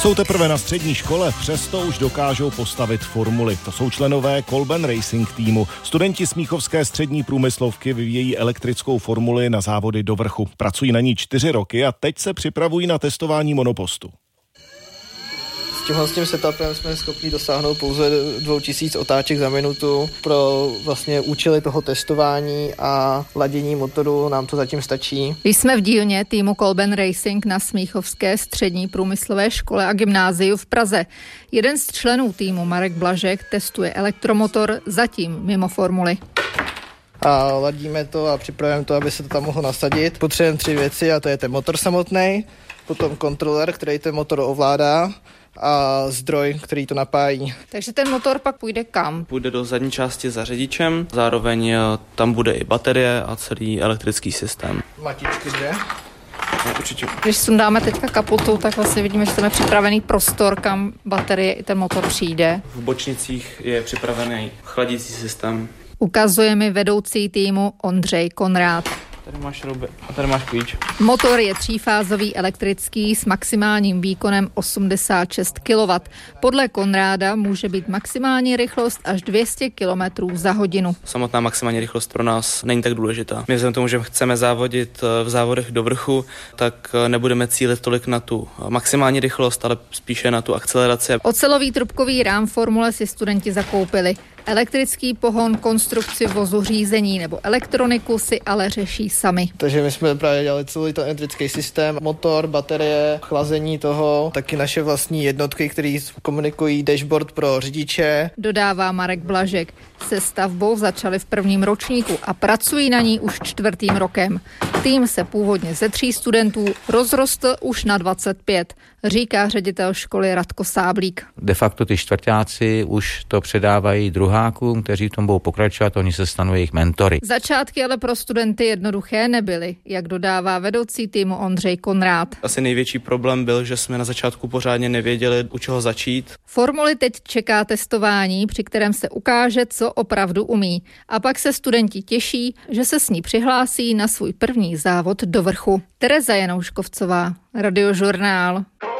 Jsou teprve na střední škole, přesto už dokážou postavit formuly. To jsou členové Kolben Racing týmu. Studenti Smíchovské střední průmyslovky vyvíjejí elektrickou formuli na závody do vrchu. Pracují na ní 4 roky a teď se připravují na testování monopostu. S tím setupem jsme schopni dosáhnout pouze 2000 otáček za minutu. Pro vlastně účely toho testování a ladění motoru nám to zatím stačí. Jsme v dílně týmu Kolben Racing na Smíchovské střední průmyslové škole a gymnáziu v Praze. Jeden z členů týmu, Marek Blažek, testuje elektromotor zatím mimo formuly. A ladíme to a připravujeme to, aby se to tam mohlo nasadit. Potřebujeme 3 věci a to je ten motor samotný, potom kontroler, který ten motor ovládá, a zdroj, který to napájí. Takže ten motor pak půjde kam? Půjde do zadní části za řidičem, zároveň tam bude i baterie a celý elektrický systém. Matičky kde? No, určitě. Když sundáme teďka kapotu, tak vlastně vidíme, že tam je připravený prostor, kam baterie i ten motor přijde. V bočnicích je připravený chladící systém. Ukazuje mi vedoucí týmu Ondřej Konrád. Tady máš šrouby a tady máš klíč. Motor je 3fázový elektrický s maximálním výkonem 86 kW. Podle Konráda může být maximální rychlost až 200 km za hodinu. Samotná maximální rychlost pro nás není tak důležitá. My vzhledem tomu, že chceme závodit v závodech do vrchu, tak nebudeme cílit tolik na tu maximální rychlost, ale spíše na tu akceleraci. Ocelový trubkový rám formule si studenti zakoupili. Elektrický pohon, konstrukci vozu, řízení nebo elektroniku si ale řeší sami. Takže my jsme právě dělali celý ten elektrický systém, motor, baterie, chlazení toho, taky naše vlastní jednotky, které komunikují dashboard pro řidiče. Dodává Marek Blažek. Se stavbou začali v prvním ročníku a pracují na ní už 4. rokem. Tým se původně ze 3 studentů rozrostl už na 25, říká ředitel školy Radko Sáblík. De facto ty čtvrťáci už to předávají druhákům, kteří v tom budou pokračovat, oni se stanou jejich mentory. Začátky ale pro studenty jednoduché nebyly, jak dodává vedoucí týmu Ondřej Konrád. Asi největší problém byl, že jsme na začátku pořádně nevěděli, u čeho začít. Formuli teď čeká testování, při kterém se ukáže, co opravdu umí. A pak se studenti těší, že se s ní přihlásí na svůj první závod do vrchu. Tereza Janouškovcová, Radiožurnál.